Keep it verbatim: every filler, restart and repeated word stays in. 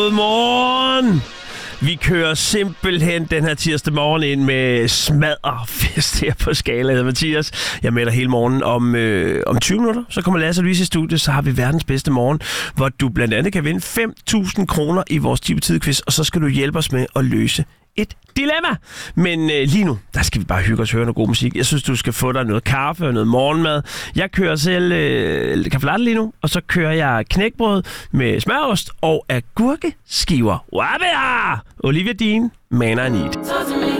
Godmorgen! Vi kører simpelthen den her tirsdag morgen ind med smadderfest her på Skala. Jeg hedder Mathias. Jeg er med dig hele morgen. Om, øh, om tyve minutter, så kommer Lasse og Louise i studiet, så har vi verdens bedste morgen, hvor du blandt andet kan vinde fem tusind kroner i vores Tid-på-Tid-quiz, og så skal du hjælpe os med at løse et dilemma. Men øh, lige nu, der skal vi bare hygge os og høre noget god musik. Jeg synes, du skal få dig noget kaffe og noget morgenmad. Jeg kører selv øh, kaffe latte lige nu, og så kører jeg knækbrød med smørost og agurkeskiver. Wabba! Olivia Dean, Man I Need.